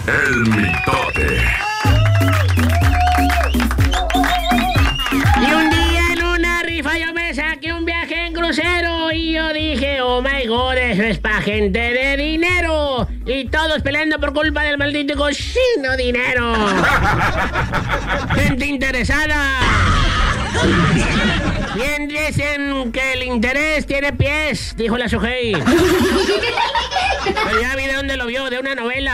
El mitote. Y un día en una rifa yo me saqué un viaje en crucero y yo dije, oh my god, eso es pa' gente de dinero. Y todos peleando por culpa del maldito cochino dinero. Gente interesada. Bien dicen que el interés tiene pies, dijo la Sujei. Pero ya vi de dónde lo vio, de una novela.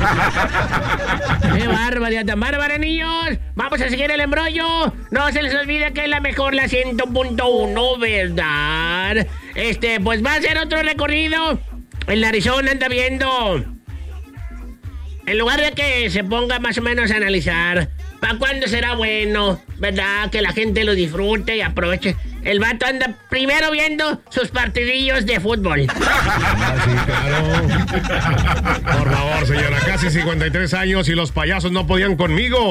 ¡Qué bárbara, tan bárbara, niños! Vamos a seguir el embrollo. No se les olvide que es la mejor, la 100.1, ¿verdad? Pues va a ser otro recorrido. El narizón anda viendo. En lugar de que se ponga más o menos a analizar ¿para cuándo será bueno? ¿Verdad? Que la gente lo disfrute y aproveche. El vato anda primero viendo sus partidillos de fútbol. Sí, claro. Por favor, señora, casi 53 años y los payasos no podían conmigo.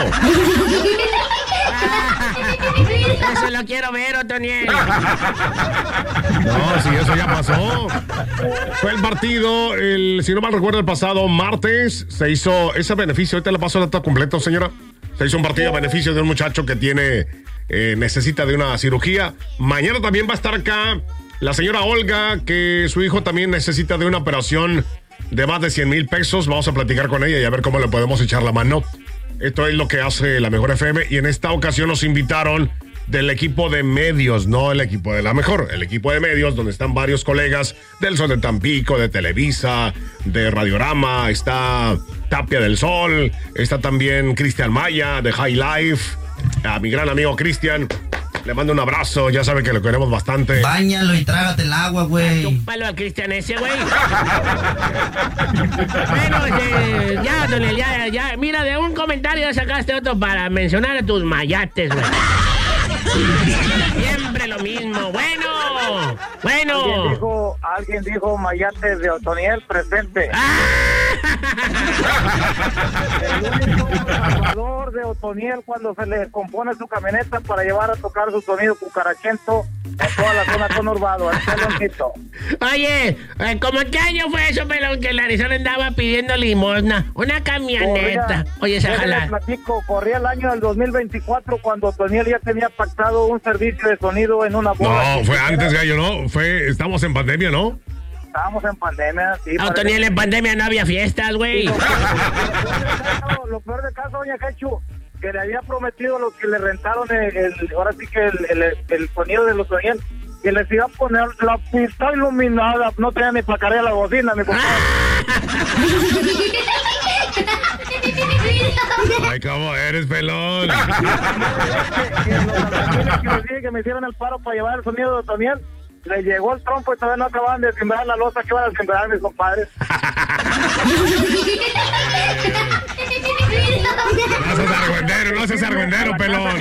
Eso lo quiero ver, Otoniel. No, sí, eso ya pasó. Fue el partido, si no mal recuerdo, el pasado martes. Se hizo ese beneficio. Ahorita le paso el dato completo, señora. Se hizo un partido a beneficio de un muchacho que necesita de una cirugía. Mañana también va a estar acá la señora Olga, que su hijo también necesita de una operación de más de 100,000 pesos. Vamos a platicar con ella y a ver cómo le podemos echar la mano. Esto es lo que hace la Mejor FM. Y en esta ocasión nos invitaron del equipo de medios, no el equipo de la Mejor, el equipo de medios, donde están varios colegas del Sol de Tampico, de Televisa, de Radiorama, está Tapia del Sol, está también Cristian Maya, de High Life, a mi gran amigo Cristian. Le mando un abrazo, ya sabe que lo queremos bastante. Báñalo y trágate el agua, güey. Un palo a Cristian ese, güey. Bueno, ya, Donel, ya. Mira, de un comentario ya sacaste otro para mencionar a tus mayates, güey. Siempre lo mismo. Bueno. Alguien dijo mayates de Otoniel presente. El único salvador de Otoniel cuando se le compone su camioneta para llevar a tocar su sonido cucarachento en toda la zona conurbado. Oye, ¿cómo qué año fue eso, pelón, que el Arizona andaba pidiendo limosna? Una camioneta. Oye, esa jala. Platico, corría el año del 2024 cuando Otoniel ya tenía pactado un servicio de sonido en una boda. No, fue antes, gallo, ¿no? Estamos en pandemia, ¿no? Estábamos en pandemia, sí. Otoniel, en pandemia no había fiestas, güey. Lo peor de caso, doña Quechu, que le había prometido a los que le rentaron ahora sí que el sonido de los Otoniel, que les iba a poner la pista iluminada. No tenía ni para cargar la bocina, mi compadre. Ay, ¿cómo eres, pelón? Que me hicieron el paro para llevar el sonido de Otoniel. Le llegó el trompo y todavía no acababan de sembrar la losa que van a sembrar mis compadres. No seas argüendero, pelón.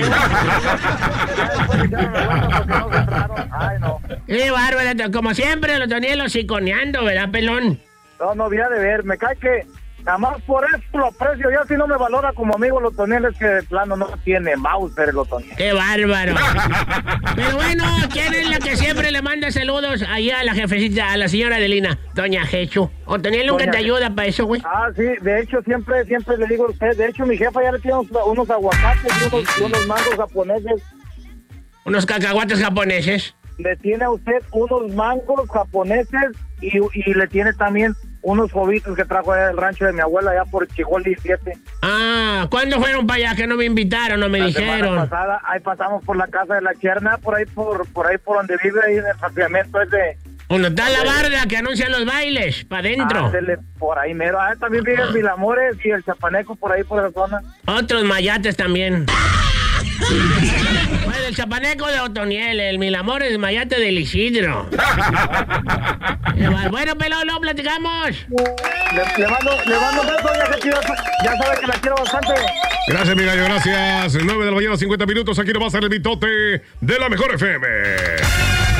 Ay, no. Qué bárbaro, como siempre, los Otoniel siconeando, ¿verdad, pelón? No había de ver, me cae que nada más por eso lo aprecio. Ya si no me valora como amigo los Otoniel, es que de plano no tiene Mauser el Otoniel. ¡Qué bárbaro! Pero bueno, ¿quién es la que siempre le manda saludos allá a la jefecita, a la señora Adelina? Doña Jechu. Otoniel nunca te ayuda para eso, güey. Sí, de hecho siempre le digo a usted. De hecho, mi jefa ya le tiene unos aguacates y unos mangos japoneses. ¿Unos cacahuates japoneses? Le tiene a usted unos mangos japoneses y le tiene también unos jovitos que trajo del rancho de mi abuela allá por Chihuahua 17. ¿Cuándo fueron para allá? Que no me invitaron, no me dijeron. La semana pasada, ahí pasamos por la casa de la Cherna, por ahí por donde vive, ahí en el fraccionamiento ese. Donde está la barda que anuncian los bailes, para adentro. Por ahí mero. También vive el Milamores y el Chapaneco por ahí, por esa zona. Otros mayates también. Bueno, el Chapaneco de Otoniel, el Milamores, mayate del Isidro. Bueno, pelón, no platicamos. Le mando un beso, ya sabe que la quiero bastante. Gracias, mi gallo, gracias. 9 de la mañana, 50 minutos. Aquí nos va a ser el mitote de la Mejor FM.